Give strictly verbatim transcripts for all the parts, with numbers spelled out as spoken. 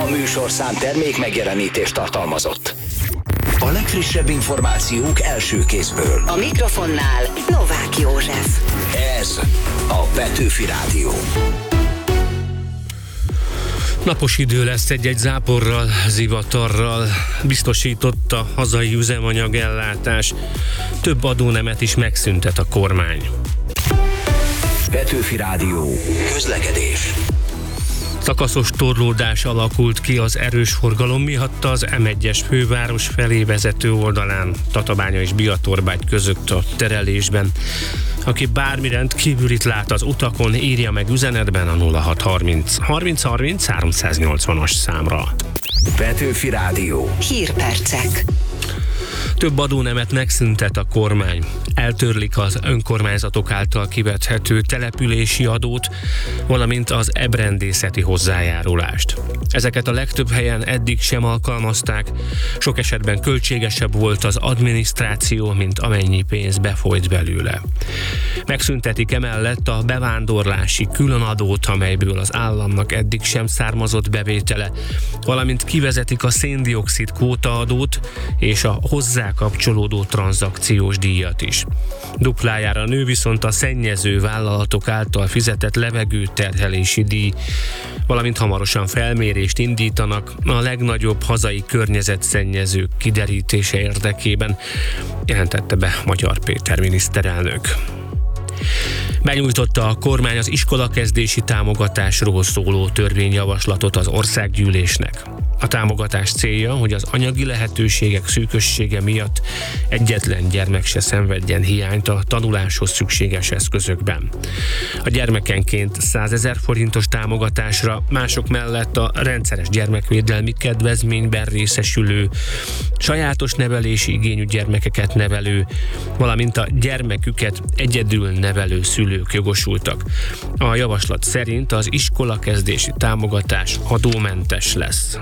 A műsorszám termék megjelenítést tartalmazott. A legfrissebb információk első kézből. A mikrofonnál Novák József. Ez a Petőfi Rádió. Napos idő lesz, egy-egy záporral, zivatarral, biztosított a hazai üzemanyagellátás. Több adónemet is megszüntet a kormány. Petőfi Rádió. Közlekedés. Szakaszos torlódás alakult ki az erős forgalom miatt az em egyes főváros felé vezető oldalán, Tatabánya és Biatorbágy között a terelésben. Aki bármi rendkívülit lát az utakon, írja meg üzenetben a nulla hat harminc harminc harminc háromszáznyolcvanas számra. Petőfi Rádió. Hírpercek. Több adónemet megszüntet a kormány. Eltörlik az önkormányzatok által kivethető települési adót, valamint az ebrendészeti hozzájárulást. Ezeket a legtöbb helyen eddig sem alkalmazták, sok esetben költségesebb volt az adminisztráció, mint amennyi pénz befolyt belőle. Megszüntetik emellett a bevándorlási különadót, amelyből az államnak eddig sem származott bevétele, valamint kivezetik a szén-dioxid kvótaadót és a hozzá kapcsolódó tranzakciós díjat is. Duplájára nő viszont a szennyező vállalatok által fizetett levegőterhelési díj, valamint hamarosan felmérést indítanak a legnagyobb hazai környezetszennyezők kiderítése érdekében, jelentette be Magyar Péter miniszterelnök. Benyújtotta a kormány az iskolakezdési támogatásról szóló törvényjavaslatot az országgyűlésnek. A támogatás célja, hogy az anyagi lehetőségek szűkössége miatt egyetlen gyermek se szenvedjen hiányt a tanuláshoz szükséges eszközökben. A gyermekenként százezer forintos támogatásra, mások mellett a rendszeres gyermekvédelmi kedvezményben részesülő, sajátos nevelési igényű gyermekeket nevelő, valamint a gyermeküket egyedül nevelő szülők jogosultak. A javaslat szerint az iskolakezdési támogatás adómentes lesz.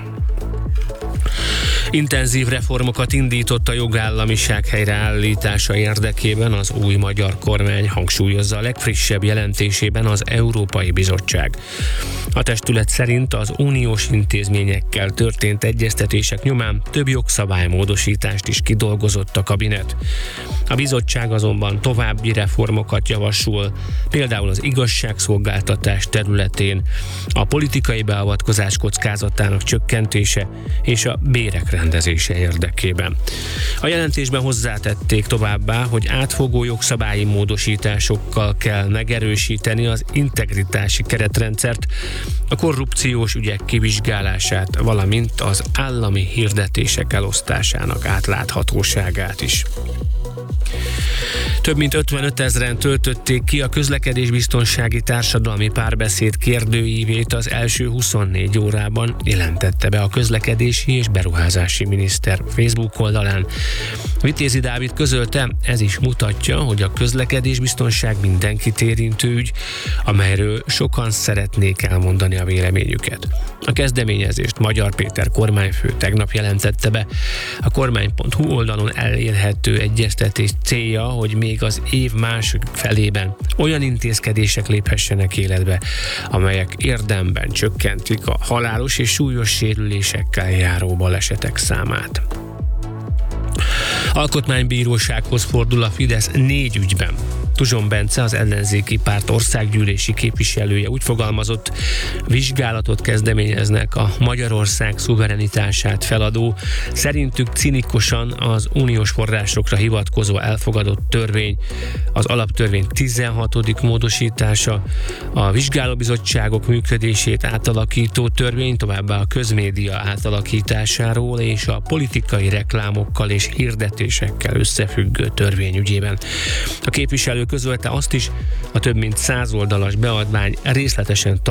Intenzív reformokat indított a jogállamiság helyreállítása érdekében az új magyar kormány, hangsúlyozza a legfrissebb jelentésében az Európai Bizottság. A testület szerint az uniós intézményekkel történt egyeztetések nyomán több jogszabálymódosítást is kidolgozott a kabinet. A bizottság azonban további reformokat javasol, például az igazságszolgáltatás területén, a politikai beavatkozás kockázatának csökkentése és a bérek rendezése érdekében. A jelentésben hozzátették továbbá, hogy átfogó jogszabályi módosításokkal kell megerősíteni az integritási keretrendszert, a korrupciós ügyek kivizsgálását, valamint az állami hirdetések elosztásának átláthatóságát is. Több mint ötvenöt ezren töltötték ki a közlekedésbiztonsági társadalmi párbeszéd kérdőívét az első huszonnégy órában, jelentette be a közlekedési és beruházási miniszter Facebook oldalán. Vitézi Dávid közölte, ez is mutatja, hogy a közlekedésbiztonság mindenkit érintő ügy, amelyről sokan szeretnék elmondani a véleményüket. A kezdeményezést Magyar Péter kormányfő tegnap jelentette be. A kormány pont hu oldalon elérhető egyeztetés célja, hogy még az év második felében olyan intézkedések léphessenek életbe, amelyek érdemben csökkentik a halálos és súlyos sérülésekkel járó balesetek számát. Alkotmánybírósághoz fordul a Fidesz négy ügyben. Tuzson Bence, az ellenzéki párt országgyűlési képviselője úgy fogalmazott, vizsgálatot kezdeményeznek a Magyarország szuverenitását feladó, szerintük cinikusan az uniós forrásokra hivatkozó elfogadott törvény, az alaptörvény tizenhatodik módosítása, a vizsgálóbizottságok működését átalakító törvény, továbbá a közmédia átalakításáról és a politikai reklámokkal és hirdetésekkel összefüggő törvény ügyében. A képviselő közölte azt is, a több mint száz oldalas beadvány részletesen